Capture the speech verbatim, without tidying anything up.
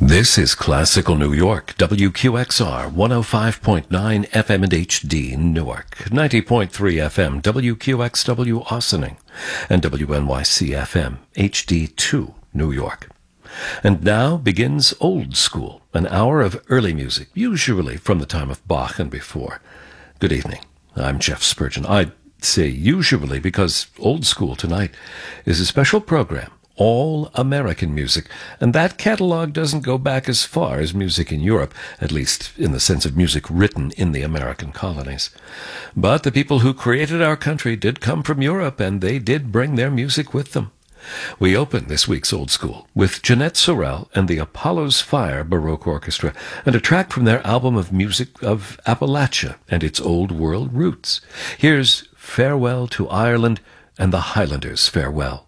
This is Classical New York, W Q X R, one oh five point nine F M and H D Newark, ninety point three F M, W Q X W Ossining, and W N Y C F M, H D two New York. And now begins Old School, an hour of early music, usually from the time of Bach and before. Good evening. I'm Jeff Spurgeon. I say usually because Old School tonight is a special program. All American music, and that catalog doesn't go back as far as music in Europe, at least in the sense of music written in the American colonies. But the people who created our country did come from Europe, and they did bring their music with them. We open this week's Old School with Jeanette Sorel and the Apollo's Fire Baroque Orchestra, and a track from their album of music of Appalachia and its Old World roots. Here's Farewell to Ireland and the Highlanders' Farewell.